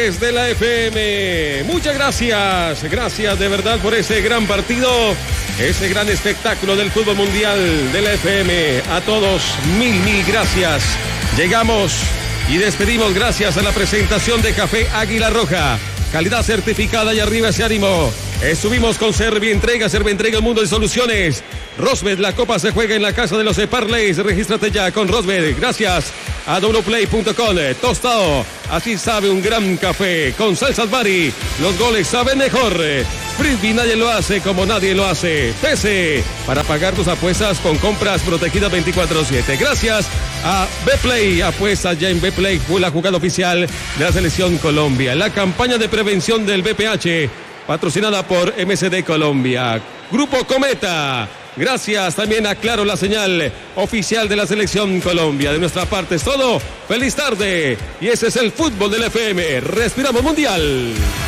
través de la FM. Muchas gracias. Gracias de verdad por ese gran partido, ese gran espectáculo del fútbol mundial de la FM. A todos, mil gracias. Llegamos y despedimos gracias a la presentación de Café Águila Roja. Calidad certificada y arriba ese ánimo. Estuvimos con Servientrega el mundo de soluciones. Rosbet, la copa se juega en la casa de los Parleys. Regístrate ya con Rosbet. Gracias a wplay.com. Tostado, así sabe un gran café. Con salsas Bari, los goles saben mejor. Frisbee, nadie lo hace como nadie lo hace. Pese, para pagar tus apuestas con compras protegidas 24/7. Gracias a Bplay. Apuestas ya en Bplay, fue la jugada oficial de la Selección Colombia. La campaña de prevención del VPH, patrocinada por MCD Colombia. Grupo Cometa. Gracias también a Claro, la señal oficial de la Selección Colombia. De nuestra parte es todo. Feliz tarde. Y ese es el fútbol del FM. Respiramos mundial.